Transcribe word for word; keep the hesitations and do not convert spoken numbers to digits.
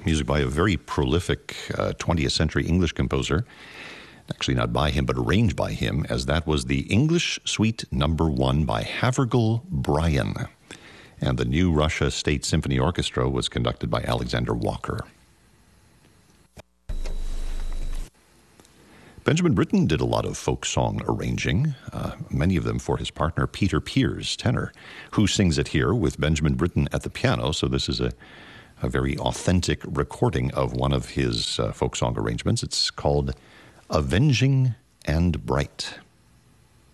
music by a very prolific uh, twentieth century English composer. Actually not by him, but arranged by him, as that was the English Suite Number One by Havergal Brian. And the New Russia State Symphony Orchestra was conducted by Alexander Walker. Benjamin Britten did a lot of folk song arranging, uh, many of them for his partner Peter Pears, tenor, who sings it here with Benjamin Britten at the piano. So this is a, a very authentic recording of one of his uh, folk song arrangements. It's called Avenging and Bright.